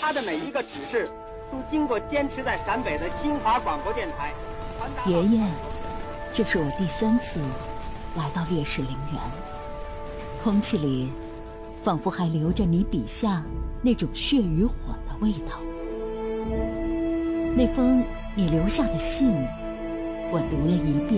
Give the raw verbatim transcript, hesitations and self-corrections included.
发的每一个指示，都经过坚持在陕北的新华广播电台传达。 爷爷，这是我第三次来到烈士陵园，空气里仿佛还留着你笔下那种血与火的味道。那封你留下的信，我读了一遍。